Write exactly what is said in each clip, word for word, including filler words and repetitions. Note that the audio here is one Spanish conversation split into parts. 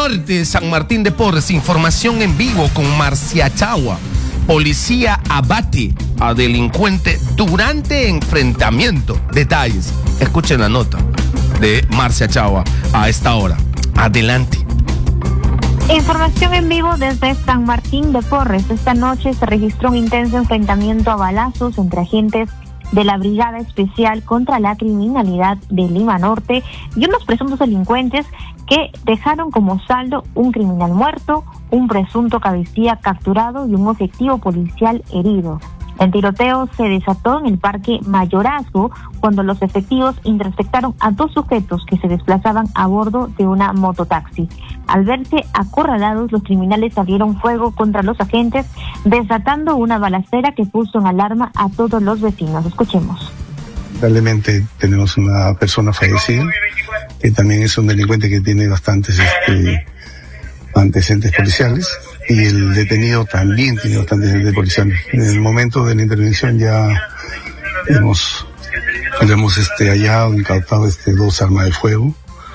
Norte, San Martín de Porres. Información en vivo con Marcia Chagua. Policía abate a delincuente durante enfrentamiento. Detalles. Escuchen la nota de Marcia Chagua a esta hora. Adelante. Información en vivo desde San Martín de Porres. Esta noche se registró un intenso enfrentamiento a balazos entre agentes de la Brigada Especial contra la Criminalidad de Lima Norte y unos presuntos delincuentes que dejaron como saldo un criminal muerto, un presunto cabecilla capturado y un efectivo policial herido. El tiroteo se desató en el Parque Mayorazgo cuando los efectivos interceptaron a dos sujetos que se desplazaban a bordo de una mototaxi. Al verse acorralados, los criminales abrieron fuego contra los agentes, desatando una balacera que puso en alarma a todos los vecinos. Escuchemos. Lamentablemente tenemos una persona fallecida, que también es un delincuente que tiene bastantes este, antecedentes policiales, y el detenido también tiene bastantes antecedentes policiales. En el momento de la intervención ya hemos, hemos este, hallado, incautado este, dos armas de fuego.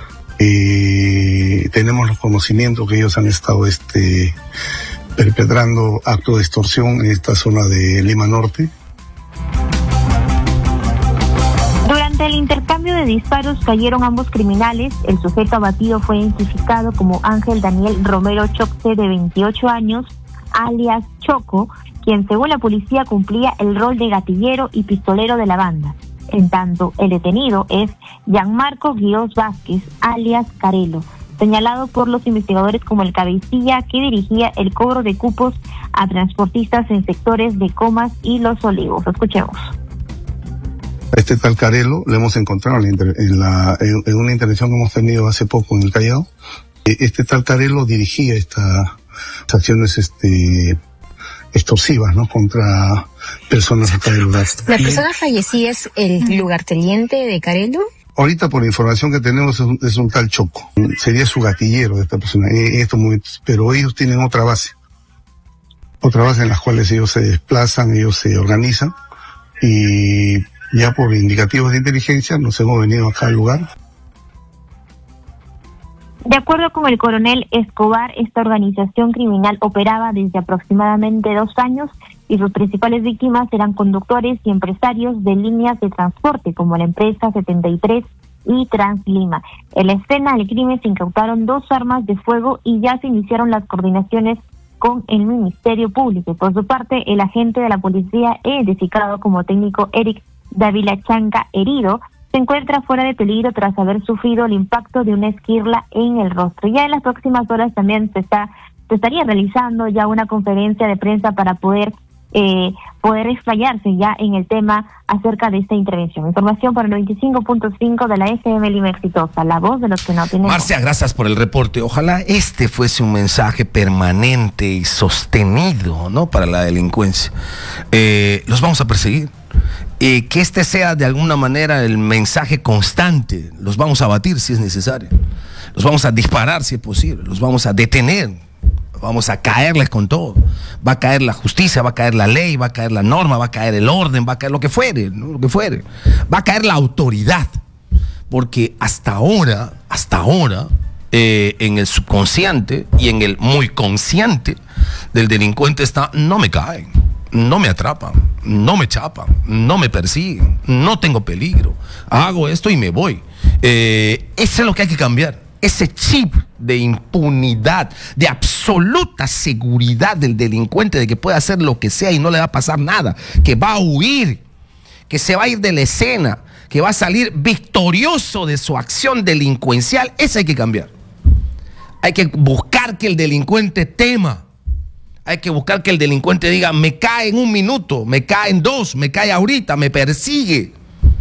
Y tenemos los conocimientos que ellos han estado este, perpetrando actos de extorsión en esta zona de Lima Norte. Durante el intercambio de disparos cayeron ambos criminales. El sujeto abatido fue identificado como Ángel Daniel Romero Choxe, de veintiocho años, alias Choco, quien según la policía cumplía el rol de gatillero y pistolero de la banda. En tanto, el detenido es Gianmarco Guiós Vázquez, alias Carelo, señalado por los investigadores como el cabecilla que dirigía el cobro de cupos a transportistas en sectores de Comas y Los Olivos. Escuchemos. Este tal Carelo lo hemos encontrado en, la, en, la, en, en una intervención que hemos tenido hace poco en el Callao. Este tal Carelo dirigía estas acciones este, extorsivas, ¿no?, contra personas acá del lugar. ¿La persona fallecida es el lugarteniente de Carelo? Ahorita, por la información que tenemos, es un, es un tal Choco. Sería su gatillero de esta persona en estos momentos. Pero ellos tienen otra base. Otra base en las cuales ellos se desplazan, ellos se organizan. Y ya por indicativos de inteligencia nos hemos venido acá al lugar. De acuerdo con el coronel Escobar, esta organización criminal operaba desde aproximadamente dos años y sus principales víctimas eran conductores y empresarios de líneas de transporte como la empresa setenta y tres y Translima. En la escena del crimen se incautaron dos armas de fuego y ya se iniciaron las coordinaciones con el Ministerio Público. Por su parte, el agente de la policía, identificado como técnico Eric Dávila Chanca, herido, se encuentra fuera de peligro tras haber sufrido el impacto de una esquirla en el rostro. Ya en las próximas horas también se está se estaría realizando ya una conferencia de prensa para poder eh, poder explayarse ya en el tema acerca de esta intervención. Información para el noventa y cinco punto cinco de la F M Lima Exitosa, la voz de los que no tienen Marcia, voz. gracias por el reporte. Ojalá este fuese un mensaje permanente y sostenido, ¿no?, para la delincuencia. Eh, los vamos a perseguir. Eh, que este sea de alguna manera el mensaje constante. Los vamos a batir si es necesario. Los vamos a disparar si es posible. Los vamos a detener. Vamos a caerles con todo. Va a caer la justicia, va a caer la ley, va a caer la norma, va a caer el orden, va a caer lo que fuere, ¿no? Lo que fuere. Va a caer la autoridad. Porque hasta ahora, hasta ahora, eh, en el subconsciente y en el muy consciente del delincuente está: no me caen, no me atrapan, no me chapan, no me persiguen, no tengo peligro, hago esto y me voy. Eh, eso es lo que hay que cambiar. Ese chip de impunidad, de absoluta seguridad del delincuente, de que puede hacer lo que sea y no le va a pasar nada, que va a huir, que se va a ir de la escena, que va a salir victorioso de su acción delincuencial. Eso hay que cambiar. Hay que buscar que el delincuente tema. Hay que buscar que el delincuente diga: me cae en un minuto, me cae en dos, me cae ahorita, me persigue.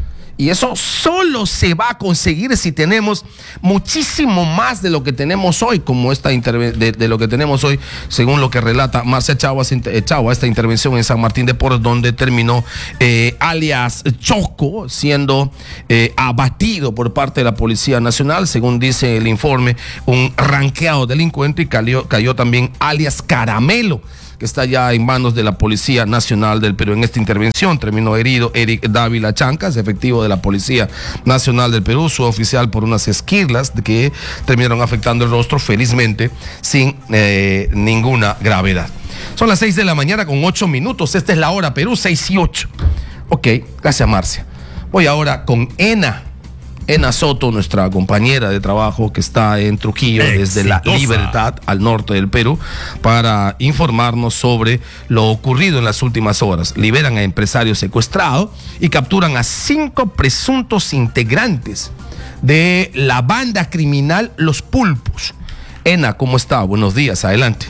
Y eso solo se va a conseguir si tenemos muchísimo más de lo que tenemos hoy, como esta interve- de, de lo que tenemos hoy, según lo que relata Marcia Chagua, Chagua esta intervención en San Martín de Porres, donde terminó eh, alias Choco siendo eh, abatido por parte de la Policía Nacional, según dice el informe, un ranqueado delincuente, y cayó, cayó también alias Caramelo, que está ya en manos de la Policía Nacional del Perú. En esta intervención terminó herido Eric Dávila Chancas, efectivo de la Policía Nacional del Perú, su oficial por unas esquirlas que terminaron afectando el rostro, felizmente sin eh, ninguna gravedad. Son las seis de la mañana con ocho minutos. Esta es la hora Perú, seis y ocho. Ok, gracias Marcia. Voy ahora con Ena. Ena Soto, nuestra compañera de trabajo que está en Trujillo, desde La Libertad, al norte del Perú, para informarnos sobre lo ocurrido en las últimas horas. Liberan a empresarios secuestrados y capturan a cinco presuntos integrantes de la banda criminal Los Pulpos. Ena, ¿cómo está? Buenos días, adelante.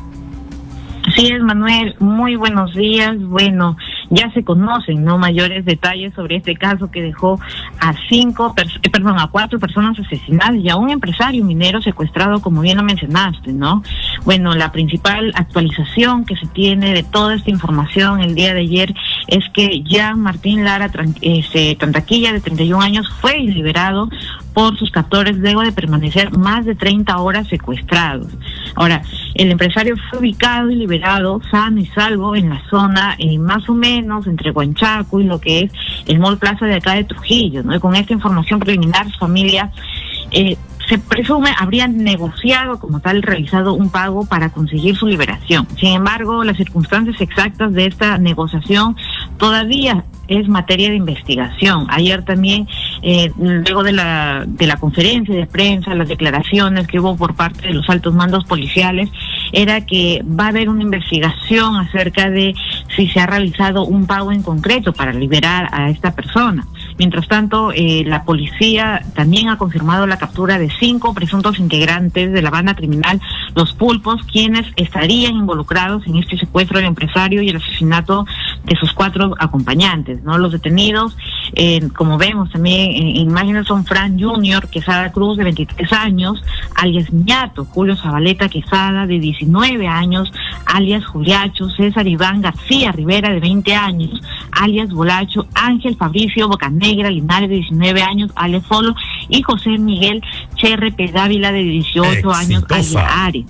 Así es, Manuel, muy buenos días. Bueno, ya se conocen, ¿no?, mayores detalles sobre este caso que dejó a cinco, eh, perdón, a cuatro personas asesinadas y a un empresario minero secuestrado, como bien lo mencionaste, ¿no? Bueno, la principal actualización que se tiene de toda esta información el día de ayer es que Jean Martín Lara este, Tantaquilla, de treinta y un años, fue liberado por sus captores luego de permanecer más de treinta horas secuestrados. Ahora, el empresario fue ubicado y liberado sano y salvo en la zona eh, más o menos entre Huanchaco y lo que es el Mall Plaza de acá de Trujillo, ¿no? Y con esta información preliminar, su familia eh, se presume habrían negociado como tal, realizado un pago para conseguir su liberación. Sin embargo, las circunstancias exactas de esta negociación todavía es materia de investigación. Ayer también, eh, luego de la de la conferencia de prensa, las declaraciones que hubo por parte de los altos mandos policiales, era que va a haber una investigación acerca de si se ha realizado un pago en concreto para liberar a esta persona. Mientras tanto, eh, la policía también ha confirmado la captura de cinco presuntos integrantes de la banda criminal Los Pulpos, quienes estarían involucrados en este secuestro del empresario y el asesinato de sus cuatro acompañantes, ¿no? Los detenidos, eh, como vemos también en imágenes, son Fran Junior Quesada Cruz, de veintitrés años, alias Ñato, Julio Zabaleta Quesada, de diecinueve años, alias Juliacho, César Iván García Rivera, de veinte años, alias Bolacho, Ángel Fabricio Bocanegra Linares, de diecinueve años, alias Folo, y José Miguel Cherre Pedávila, de dieciocho años, alias Ari.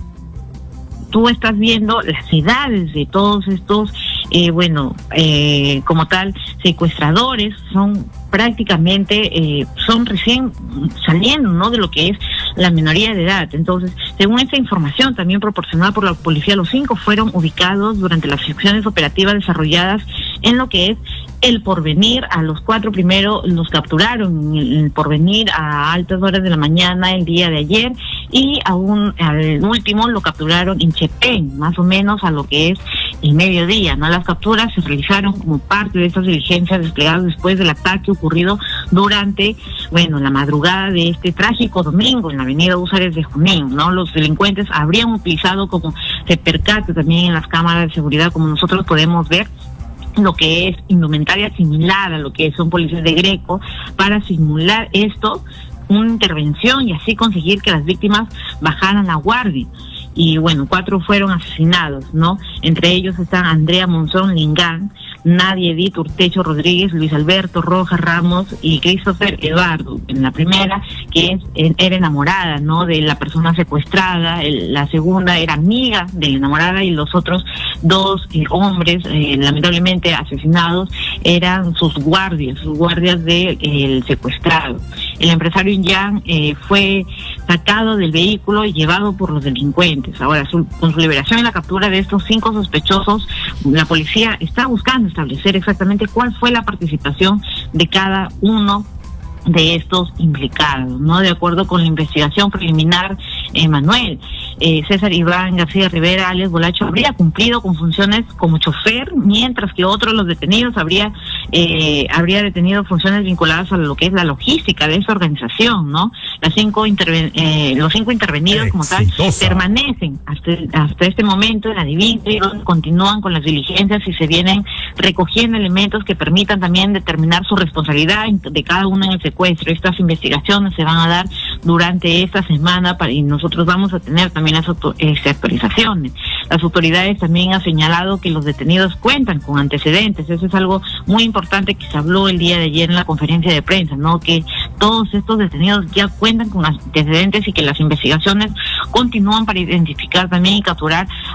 Tú estás viendo las edades de todos estos, eh, bueno, eh, como tal, secuestradores, son prácticamente, eh, son recién saliendo, ¿no?, de lo que es la minoría de edad. Entonces, según esta información también proporcionada por la policía, los cinco fueron ubicados durante las acciones operativas desarrolladas en lo que es El Porvenir. A los cuatro primero los capturaron en El Porvenir a altas horas de la mañana el día de ayer, y a un, al último lo capturaron en Chepén, más o menos a lo que es el mediodía, ¿no? Las capturas se realizaron como parte de estas diligencias desplegadas después del ataque ocurrido durante, bueno, la madrugada de este trágico domingo en la avenida Húsares de Junín, ¿no? Los delincuentes habrían utilizado, como se percata también en las cámaras de seguridad, como nosotros podemos ver, lo que es indumentaria similar a lo que son policías de Greco, para simular esto, una intervención, y así conseguir que las víctimas bajaran la guardia. Y bueno, cuatro fueron asesinados, ¿no? Entre ellos están Andrea Monzón Lingán, Nadia Edith Urtecho Rodríguez, Luis Alberto Rojas Ramos y Christopher Eduardo. En la primera, que es, era enamorada, ¿no?, de la persona secuestrada. El, la segunda era amiga de la enamorada, y los otros dos eh, hombres, eh, lamentablemente asesinados, eran sus guardias, sus guardias del de, secuestrado. El empresario Yang eh, fue sacado del vehículo y llevado por los delincuentes. Ahora, su, con su liberación y la captura de estos cinco sospechosos, la policía está buscando establecer exactamente cuál fue la participación de cada uno de estos implicados, ¿no? De acuerdo con la investigación preliminar, eh, Manuel, eh, César Iván García Rivera, alias Bolacho, habría cumplido con funciones como chofer, mientras que otro de los detenidos habría eh, habría detenido funciones vinculadas a lo que es la logística de esta organización, ¿no? Las cinco interven eh, los cinco intervenidos como tal permanecen hasta, hasta este momento en la divisa, y donde continúan con las diligencias y se vienen recogiendo elementos que permitan también determinar su responsabilidad de cada uno en el secuestro. Estas investigaciones se van a dar durante esta semana para, y nosotros vamos a tener también las auto, este, actualizaciones. Las autoridades también han señalado que los detenidos cuentan con antecedentes. Eso es algo muy importante que se habló el día de ayer en la conferencia de prensa, ¿no? Que todos estos detenidos ya cuentan con antecedentes y que las investigaciones continúan para identificar también y capturar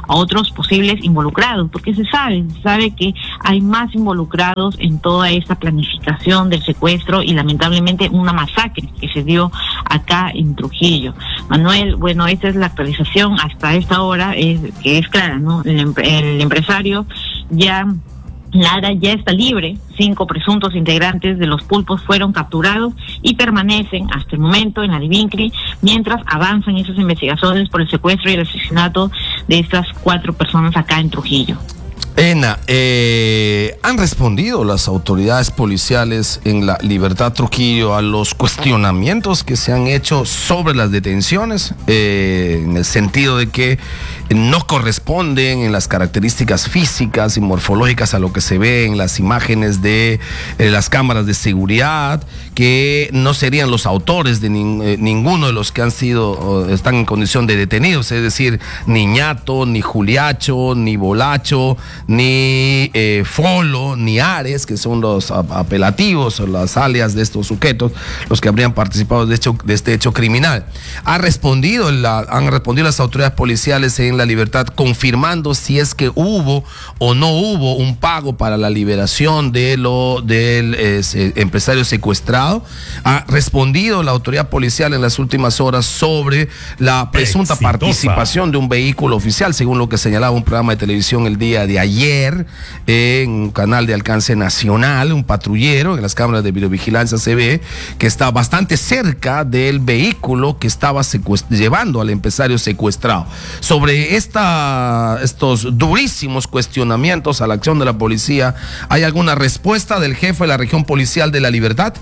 a otros posibles involucrados, porque se sabe, se sabe que hay más involucrados en toda esta planificación del secuestro y lamentablemente una masacre que se dio acá en Trujillo. Manuel, bueno, esta es la actualización hasta esta hora, es, que es clara, ¿no? El, el empresario ya... Lara ya está libre. Cinco presuntos integrantes de los pulpos fueron capturados y permanecen hasta el momento en la Divincri mientras avanzan esas investigaciones por el secuestro y el asesinato de estas cuatro personas acá en Trujillo. Ena, eh, ¿han respondido las autoridades policiales en la Libertad Trujillo a los cuestionamientos que se han hecho sobre las detenciones? Eh, en el sentido de que no corresponden en las características físicas y morfológicas a lo que se ve en las imágenes de eh, las cámaras de seguridad, que no serían los autores de nin, eh, ninguno de los que han sido o están en condición de detenidos, es decir, ni Ñato, ni Juliacho, ni Bolacho, ni eh, Folo, ni Ares, que son los apelativos o las alias de estos sujetos, los que habrían participado de, hecho, de este hecho criminal. Ha respondido la, han respondido las autoridades policiales en La Libertad confirmando si es que hubo o no hubo un pago para la liberación de lo del eh, empresario secuestrado. Ha respondido la autoridad policial en las últimas horas sobre la presunta Exitosa. participación de un vehículo oficial, según lo que señalaba un programa de televisión el día de ayer en un canal de alcance nacional, un patrullero. En las cámaras de videovigilancia se ve que está bastante cerca del vehículo que estaba llevando al empresario secuestrado. Sobre esta, estos durísimos cuestionamientos a la acción de la policía, ¿hay alguna respuesta del jefe de la región policial de La Libertad?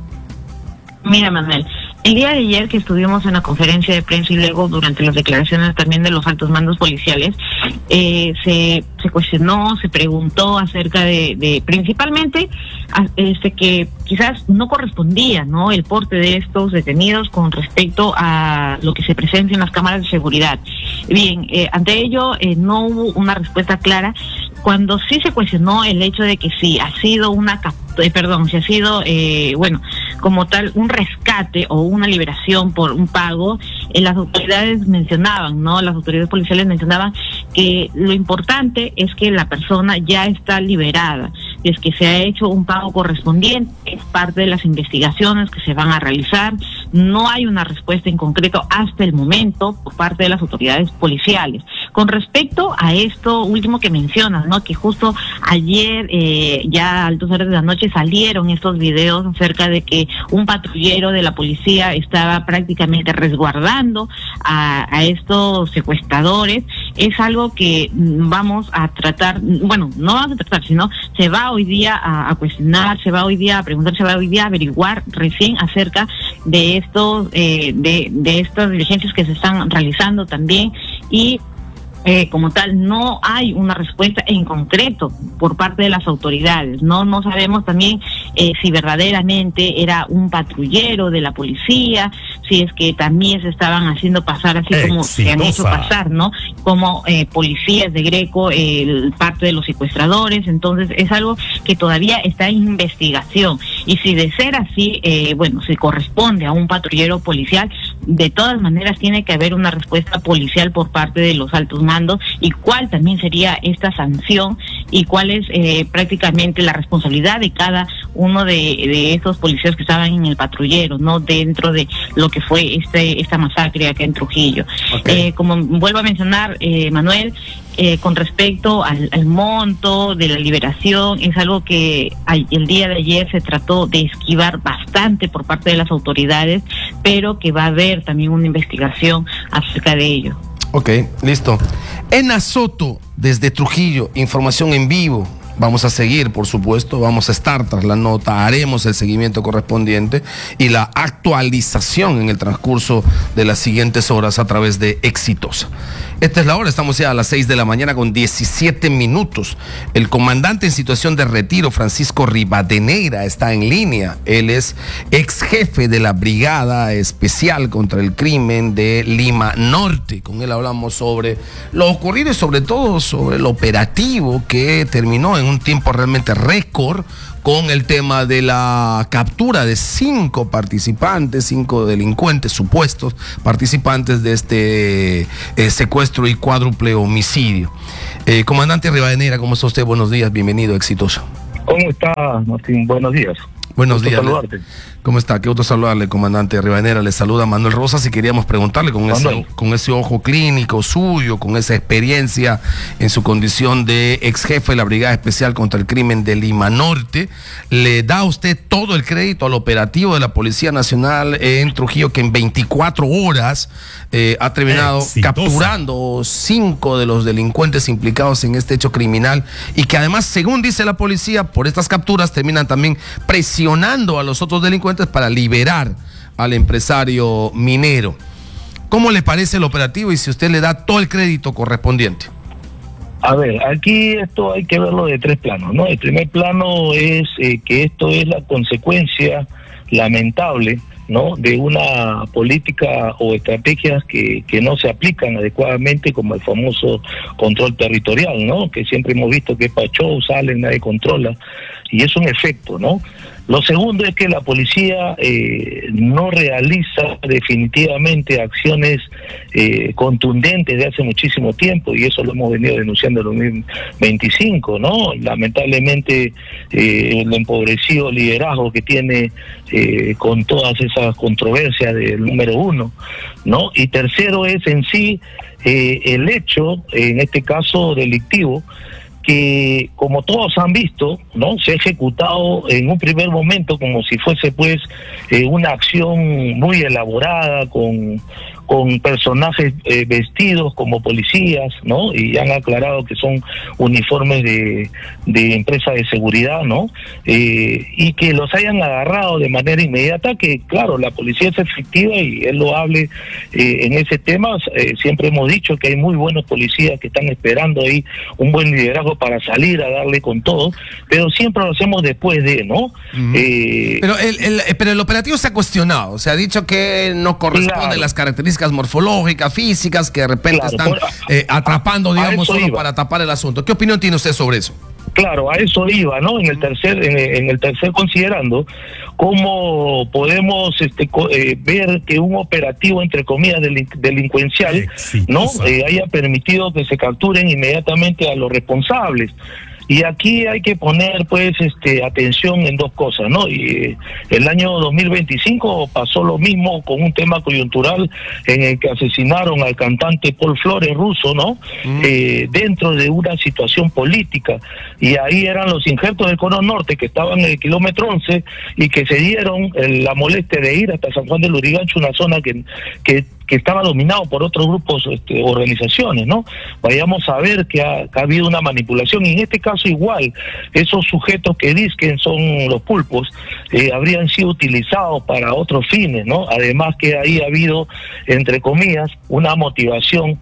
Mira, Manuel, el día de ayer que estuvimos en la conferencia de prensa y luego durante las declaraciones también de los altos mandos policiales, eh, se, se cuestionó, se preguntó acerca de, de principalmente a, este que quizás no correspondía, ¿no?, el porte de estos detenidos con respecto a lo que se presencia en las cámaras de seguridad. Bien, eh, ante ello eh, no hubo una respuesta clara. Cuando sí se cuestionó el hecho de que sí ha sido una eh, perdón, si ha sido eh, bueno, como tal un rescate o una liberación por un pago, eh, las autoridades mencionaban, ¿no? Las autoridades policiales mencionaban que lo importante es que la persona ya está liberada, es que se ha hecho un pago correspondiente, es parte de las investigaciones que se van a realizar. No hay una respuesta en concreto hasta el momento por parte de las autoridades policiales. Con respecto a esto último que mencionas, ¿no?, que justo ayer, eh, ya a altas horas de la noche, salieron estos videos acerca de que un patrullero de la policía estaba prácticamente resguardando a, a estos secuestradores. Es algo que vamos a tratar, bueno, no vamos a tratar, sino se va hoy día a, a cuestionar, se va hoy día a preguntar, se va hoy día a averiguar recién acerca de estos, eh, de, de estas diligencias que se están realizando también. Y Eh, como tal, no hay una respuesta en concreto por parte de las autoridades. No, no sabemos también eh, si verdaderamente era un patrullero de la policía, si es que también se estaban haciendo pasar así como Exitosa. se han hecho pasar, ¿no?, como eh, policías de Greco, eh, parte de los secuestradores. Entonces es algo que todavía está en investigación. Y si de ser así, eh, bueno, si corresponde a un patrullero policial, de todas maneras tiene que haber una respuesta policial por parte de los altos mandos, y cuál también sería esta sanción y cuál es eh, prácticamente la responsabilidad de cada uno de, de estos policías que estaban en el patrullero, no dentro de lo que fue este esta masacre acá en Trujillo. Okay. Eh, como vuelvo a mencionar, eh, Manuel, Eh, con respecto al, al monto de la liberación, es algo que ay, el día de ayer se trató de esquivar bastante por parte de las autoridades, pero que va a haber también una investigación acerca de ello. Ok, listo. Ena Soto, desde Trujillo, información en vivo. Vamos a seguir, por supuesto, vamos a estar tras la nota, haremos el seguimiento correspondiente y la actualización en el transcurso de las siguientes horas a través de Exitosa. Esta es la hora, estamos ya a las seis de la mañana con diecisiete minutos. El comandante en situación de retiro, Francisco Rivadeneira, está en línea. Él es ex jefe de la Brigada Especial contra el Crimen de Lima Norte. Con él hablamos sobre lo ocurrido y sobre todo sobre el operativo que terminó en un tiempo realmente récord con el tema de la captura de cinco participantes, cinco delincuentes supuestos participantes de este eh, secuestro y cuádruple homicidio. Eh, comandante Rivadeneira, ¿cómo está usted? Buenos días, bienvenido, exitoso. ¿Cómo está, Martín? Buenos días. Buenos Gusto días. Saludarte. ¿Cómo está? Qué gusto saludarle, comandante Rivadeneira. Le saluda Manuel Rosas y queríamos preguntarle con ese, con ese ojo clínico suyo, con esa experiencia en su condición de ex jefe de la Brigada Especial contra el Crimen de Lima Norte, ¿le da usted todo el crédito al operativo de la Policía Nacional en Trujillo, que en veinticuatro horas eh, ha terminado Exitosa. capturando cinco de los delincuentes implicados en este hecho criminal, y que además, según dice la policía, por estas capturas terminan también presionando a los otros delincuentes para liberar al empresario minero? ¿Cómo le parece el operativo y si usted le da todo el crédito correspondiente? A ver, aquí esto hay que verlo de tres planos, ¿no? El primer plano es eh, que esto es la consecuencia lamentable, ¿no?, de una política o estrategias que, que no se aplican adecuadamente, como el famoso control territorial, ¿no?, que siempre hemos visto que pa' show salen, nadie controla, y es un efecto, ¿no? Lo segundo es que la policía eh, no realiza definitivamente acciones eh, contundentes de hace muchísimo tiempo, y eso lo hemos venido denunciando en dos mil veinticinco, ¿no? Lamentablemente eh, el empobrecido liderazgo que tiene eh, con todas esas controversias del número uno, ¿no? Y tercero es en sí eh, el hecho, en este caso delictivo, que como todos han visto, ¿no?, se ha ejecutado en un primer momento como si fuese pues eh, una acción muy elaborada con con personajes eh, vestidos como policías, ¿no? Y han aclarado que son uniformes de, de empresa de seguridad, ¿no? Eh, y que los hayan agarrado de manera inmediata, que claro, la policía es efectiva y es loable eh, en ese tema. Eh, siempre hemos dicho que hay muy buenos policías que están esperando ahí un buen liderazgo para salir a darle con todo, pero siempre lo hacemos después de, ¿no? Uh-huh. eh, pero, el, el, pero el operativo se ha cuestionado, se ha dicho que no corresponde claro. las características morfológicas, físicas, que de repente claro, están por, eh, atrapando, a, digamos, a solo iba. para tapar el asunto. ¿Qué opinión tiene usted sobre eso? Claro, a eso iba, ¿no? En el tercer, en, en el tercer considerando cómo podemos este, eh, ver que un operativo, entre comillas, delin delincuencial, sí, ¿no? Eh, haya permitido que se capturen inmediatamente a los responsables. Y aquí hay que poner pues este atención en dos cosas, ¿no? Y eh, el año dos mil veinticinco pasó lo mismo con un tema coyuntural en el que asesinaron al cantante Paul Flores, ruso, ¿no? Mm. Eh, dentro de una situación política, y ahí eran los injertos del Cono Norte que estaban en el kilómetro once y que se dieron eh, la molestia de ir hasta San Juan del Lurigancho, una zona que que que estaba dominado por otros grupos, este, organizaciones, ¿no? Vayamos a ver que ha, que ha habido una manipulación, y en este caso igual, esos sujetos que dicen son los pulpos, eh, habrían sido utilizados para otros fines, ¿no? Además que ahí ha habido, entre comillas, una motivación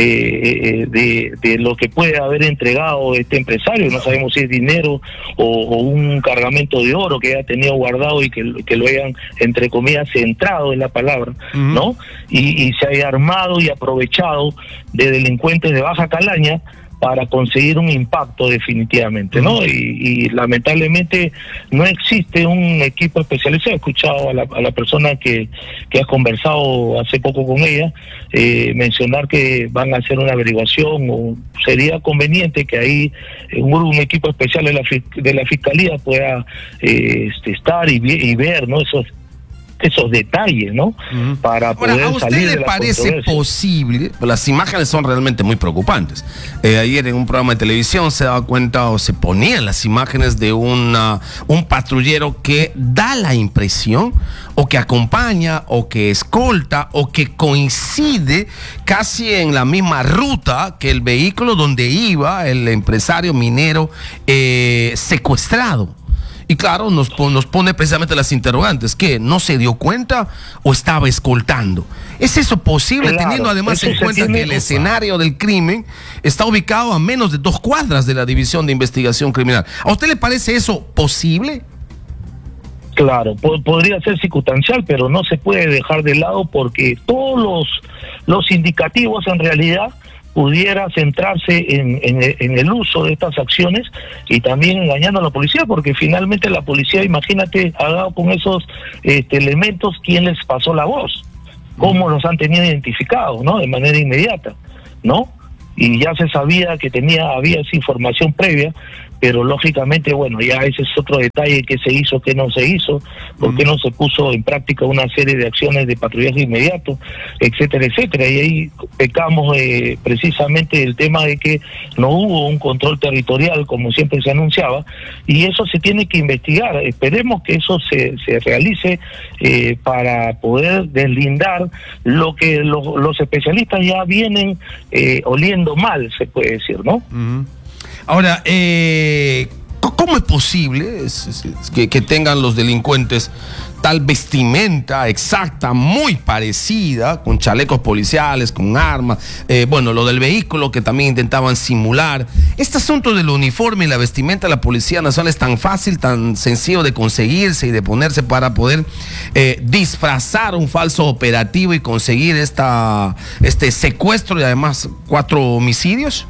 eh, de, de lo que puede haber entregado este empresario, no sabemos si es dinero o, o un cargamento de oro que haya tenido guardado y que, que lo hayan, entre comillas, centrado en la palabra, uh-huh. ¿no? Y y se haya armado y aprovechado de delincuentes de baja calaña para conseguir un impacto definitivamente, ¿no? Y, y lamentablemente no existe un equipo especializado. He escuchado a la, a la persona que, que has conversado hace poco con ella eh, mencionar que van a hacer una averiguación, o sería conveniente que ahí un, un equipo especial de la, de la Fiscalía pueda eh, este, estar y, y ver, ¿no?, esos esos detalles, ¿no? Uh-huh. Para poder Ahora, ¿a usted salir le de parece posible? Las imágenes son realmente muy preocupantes. Eh, ayer en un programa de televisión se daba cuenta, o se ponían las imágenes de una, un patrullero que da la impresión, o que acompaña, o que escolta, o que coincide casi en la misma ruta que el vehículo donde iba el empresario minero eh, secuestrado. Y claro, nos, nos pone precisamente las interrogantes, ¿qué? ¿No se dio cuenta o estaba escoltando? ¿Es eso posible, claro, teniendo además en cuenta que el escenario del crimen está ubicado a menos de dos cuadras de la División de Investigación Criminal? ¿A usted le parece eso posible? Claro, po podría ser circunstancial, pero no se puede dejar de lado, porque todos los, los indicativos en realidad pudiera centrarse en, en, en el uso de estas acciones y también engañando a la policía, porque finalmente la policía, imagínate, ha dado con esos este, elementos quién les pasó la voz, cómo los han tenido identificados, ¿no? De manera inmediata, ¿no? Y ya se sabía que tenía había esa información previa, pero lógicamente, bueno, ya ese es otro detalle, qué se hizo, qué no se hizo, por qué no se puso en práctica una serie de acciones de patrullaje inmediato, etcétera, etcétera. Y ahí pecamos eh, precisamente el tema de que no hubo un control territorial, como siempre se anunciaba, y eso se tiene que investigar. Esperemos que eso se, se realice eh, para poder deslindar lo que los, los especialistas ya vienen eh, oliendo mal, se puede decir, ¿no? Uh-huh. Ahora, eh, ¿cómo es posible que, que tengan los delincuentes tal vestimenta exacta, muy parecida, con chalecos policiales, con armas, eh, bueno, lo del vehículo que también intentaban simular? Este asunto del uniforme y la vestimenta de la Policía Nacional es tan fácil, tan sencillo de conseguirse y de ponerse para poder eh, disfrazar un falso operativo y conseguir esta, este secuestro y además cuatro homicidios.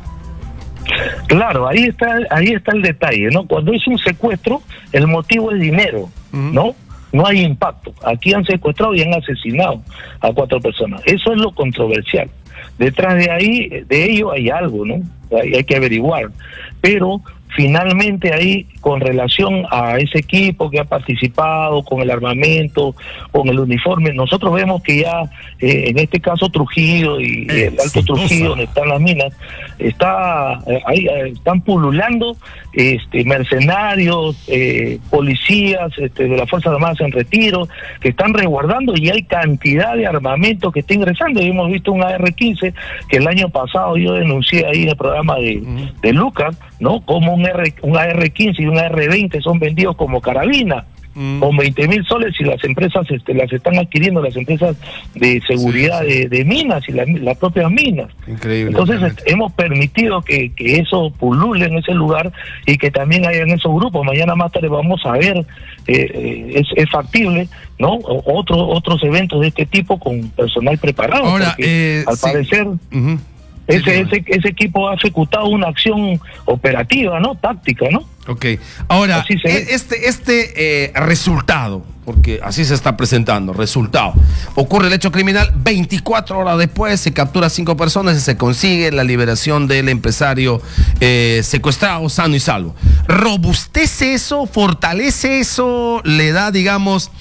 Claro, ahí está, ahí está el detalle, ¿no? Cuando es un secuestro, el motivo es dinero, uh-huh. ¿no? No hay impacto. Aquí han secuestrado y han asesinado a cuatro personas. Eso es lo controversial. Detrás de ahí, de ello hay algo, ¿no? Hay, hay que averiguar. Pero finalmente ahí, con relación a ese equipo que ha participado, con el armamento, con el uniforme, nosotros vemos que ya, eh, en este caso Trujillo y eh, el Alto Trujillo, donde están las minas, está eh, ahí eh, están pululando este, mercenarios, eh, policías este, de las Fuerzas Armadas en retiro, que están resguardando, y hay cantidad de armamento que está ingresando. Y hemos visto un A R quince que el año pasado yo denuncié ahí en el programa de, uh-huh. de Lucas, ¿no? Como un, R, un A R quince y un A R veinte son vendidos como carabina, mm. con veinte mil soles, y las empresas este, las están adquiriendo, las empresas de seguridad sí, sí. De, de minas y la, las propias minas. Increíble. Entonces este, hemos permitido que, que eso pulule en ese lugar y que también haya en esos grupos. Mañana más tarde vamos a ver, eh, es, es factible, ¿no? Otro, otros eventos de este tipo con personal preparado. Ahora, eh, al sí. parecer... Uh-huh. Ese, ese, ese equipo ha ejecutado una acción operativa, ¿no? Táctica, ¿no? Ok. Ahora, este, este eh, resultado, porque así se está presentando, resultado. Ocurre el hecho criminal, veinticuatro horas después se captura a cinco personas y se consigue la liberación del empresario eh, secuestrado, sano y salvo. ¿Robustece eso? ¿Fortalece eso? ¿Le da, digamos...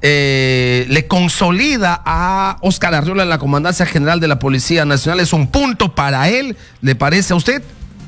Eh, le consolida a Óscar Arriola en la Comandancia General de la Policía Nacional? ¿Es un punto para él, le parece a usted?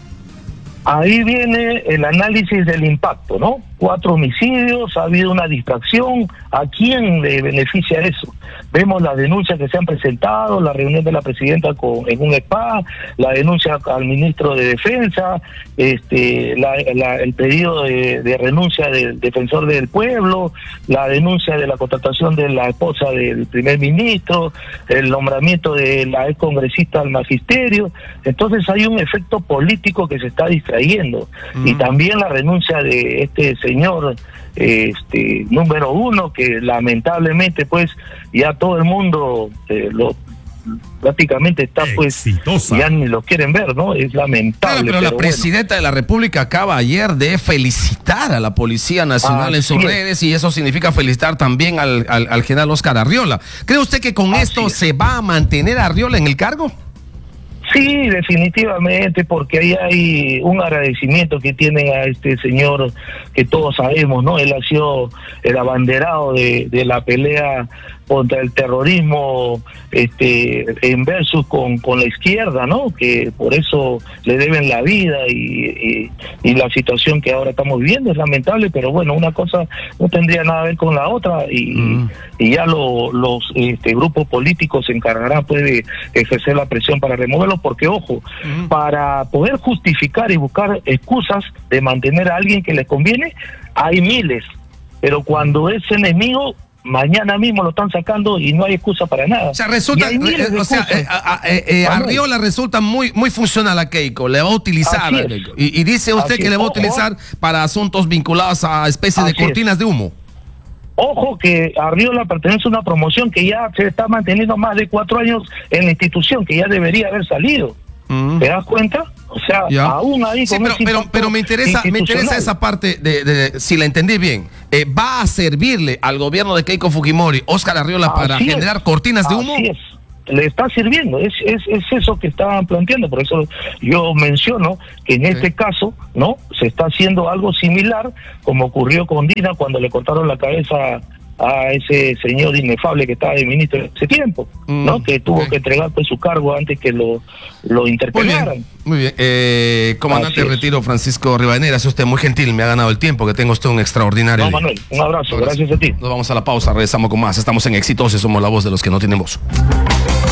Ahí viene el análisis del impacto, ¿no? Cuatro homicidios, ha habido una distracción. ¿A quién le beneficia eso? Vemos las denuncias que se han presentado, la reunión de la presidenta con, en un E P A, la denuncia al ministro de Defensa, este, la, la, el pedido de, de renuncia del defensor del pueblo, la denuncia de la contratación de la esposa del primer ministro, el nombramiento de la ex congresista al magisterio. Entonces hay un efecto político que se está distrayendo. Mm. Y también la renuncia de este señor este número uno, que lamentablemente pues ya todo el mundo eh, lo prácticamente está pues exitosa. Ya ni lo quieren ver, ¿no? Es lamentable. Claro, pero, pero la presidenta bueno. de la República acaba ayer de felicitar a la Policía Nacional ah, en sus sí. redes, y eso significa felicitar también al, al, al general Óscar Arriola. ¿Cree usted que con Así esto es. se va a mantener Arriola en el cargo? Sí, definitivamente, porque ahí hay un agradecimiento que tienen a este señor que todos sabemos, ¿no? Él ha sido el abanderado de, de la pelea contra el terrorismo este en versus con, con la izquierda, ¿no? Que por eso le deben la vida, y, y, y la situación que ahora estamos viviendo es lamentable, pero bueno, una cosa no tendría nada que ver con la otra, y, mm. y ya lo, los este, grupos políticos se encargarán pues de ejercer la presión para removerlo, porque ojo, mm. para poder justificar y buscar excusas de mantener a alguien que les conviene, hay miles, pero cuando es enemigo, mañana mismo lo están sacando y no hay excusa para nada. O sea, resulta, eh, o sea, eh, eh, eh, Arriola resulta muy muy funcional a Keiko, le va a utilizar, y, y dice usted Así que es. le va a utilizar Ojo. para asuntos vinculados a especies Así de cortinas es. de humo. Ojo que Arriola pertenece a una promoción que ya se está manteniendo más de cuatro años en la institución, que ya debería haber salido. Mm. ¿Te das cuenta? O sea, ya. aún ahí sí, pero, pero, pero me interesa me interesa esa parte de, de, de si la entendí bien. Eh, ¿Va a servirle al gobierno de Keiko Fujimori, Óscar Arriola, Así para es. generar cortinas de humo? Así es. Le está sirviendo, es, es, es eso que estaban planteando, por eso yo menciono que en este sí. caso, ¿no? Se está haciendo algo similar como ocurrió con Dina cuando le cortaron la cabeza a ese señor inefable que estaba de ministro en ese tiempo, mm, ¿no? Que tuvo okay. que entregar pues, su cargo antes que lo, lo interpelaran. Muy bien, muy bien. Eh, comandante de retiro Francisco Rivadeneira, es usted muy gentil, me ha ganado el tiempo, que tenga usted un extraordinario no, día. Manuel, un abrazo, gracias. gracias a ti. Nos vamos a la pausa, regresamos con más, estamos en Exitosos, somos la voz de los que no tienen voz.